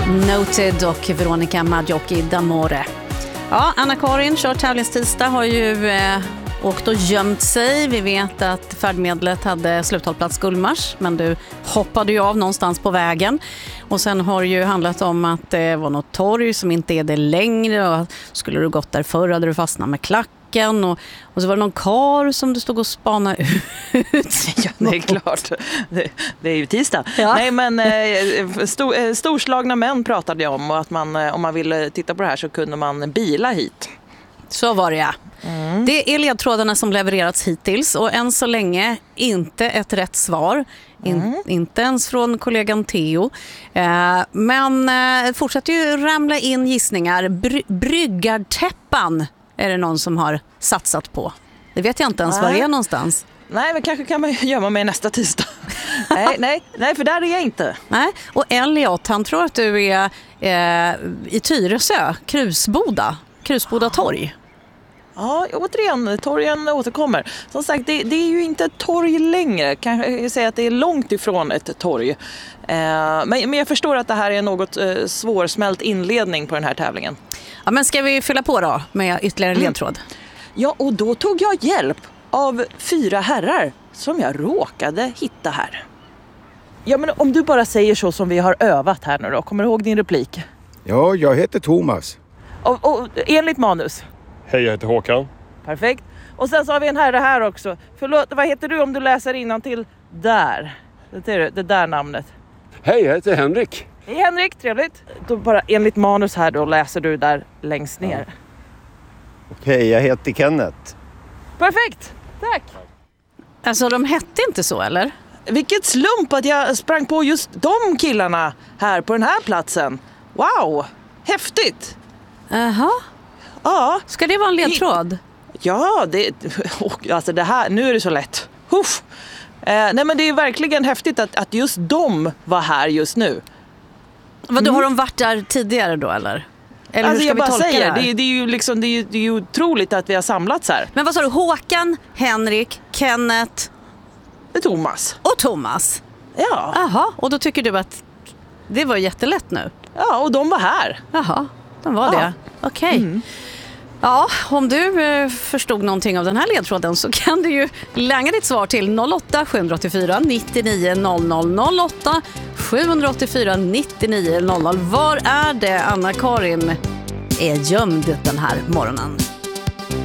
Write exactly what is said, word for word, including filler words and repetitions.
Noted och Veronica Maggiochi d'Amore. Ja, Anna-Karin, kör tävlingstisdag, har ju eh, åkt och gömt sig. Vi vet att färdmedlet hade sluthållplats Gullmars, men du hoppade ju av någonstans på vägen. Och sen har det ju handlat om att det var något torg som inte är det längre, och skulle du gått där förr hade du fastnat med klacken, och, och så var det någon kar som du stod och spanade ut. Ja, det är klart. Det, det är ju tisdag. Ja. Nej, men eh, stor, eh, storslagna män pratade jag om, och att man, eh, om man ville titta på det här så kunde man bila hit. Så var det, ja. Mm. Det är ledtrådarna som levererats hittills, och än så länge inte ett rätt svar. In, mm. Inte ens från kollegan Theo. Eh, men eh, fortsätter ju ramla in gissningar. Bry, bryggartäppan är det någon som har satsat på. Det vet jag inte ens var det är någonstans. Nej, men kanske kan man gömma mig nästa tisdag. nej, nej, nej, för där är jag inte. Nej. Och Elliot, han tror att du är eh, i Tyresö, Krusboda. Krusboda torg. Ja, återigen, torgen återkommer. Som sagt, det, det är ju inte ett torg längre. Kan jag säga att det är långt ifrån ett torg. Eh, men, men jag förstår att det här är en något eh, svårsmält inledning på den här tävlingen. Ja, men ska vi fylla på då med ytterligare mm. ledtråd? Ja, och då tog jag hjälp av fyra herrar som jag råkade hitta här. Ja, men om du bara säger så som vi har övat här nu då. Kommer du ihåg din replik? Ja, jag heter Thomas. Och, och enligt manus? Hej, jag heter Håkan. Perfekt. Och sen så har vi en herre här också. Förlåt, vad heter du om du läser innantill där? Det är det där namnet. Hej, jag heter Henrik. Hej Henrik, trevligt. Då bara enligt manus här då läser du där längst ner. Ja. Okej, jag heter Kenneth. Perfekt, tack. Alltså de hette inte så, eller? Vilket slump att jag sprang på just de killarna här på den här platsen. Wow, häftigt. Jaha. Ja. Ska det vara en ledtråd? Ja, det, alltså det här, nu är det så lätt. Huff. Eh, nej, men det är verkligen häftigt att, att just de var här just nu. Vad då, mm. har de varit där tidigare då, eller? Eller alltså hur ska jag vi bara tolka säger, det, det, det, är ju liksom, det, är ju, det är ju otroligt att vi har samlats här. Men vad sa du? Håkan, Henrik, Kenneth Thomas. och Thomas? Ja. Jaha, och då tycker du att det var jättelätt nu? Ja, och de var här. Jaha, de var ja. det. Okej. Okay. Mm. Ja, om du eh, förstod någonting av den här ledtråden så kan du ju langa ditt svar till noll åtta sju åtta fyra nittionio noll noll noll åtta sju åtta fyra nittionio noll noll. Var är det Anna-Karin är gömd den här morgonen?